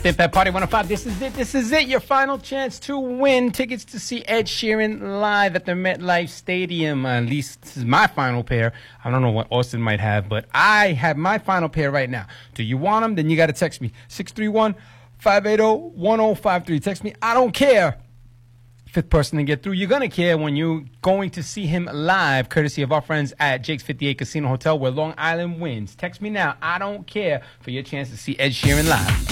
Fit Pet Party 105. This is it. This is it. Your final chance to win tickets to see Ed Sheeran live at the MetLife Stadium. At least this is my final pair. I don't know what Austin might have, but I have my final pair right now. Do you want them? Then you got to text me. 631-580-1053. Text me. I don't care. Fifth person to get through. You're going to care when you're going to see him live, courtesy of our friends at Jake's 58 Casino Hotel, where Long Island wins. Text me now. I don't care for your chance to see Ed Sheeran live.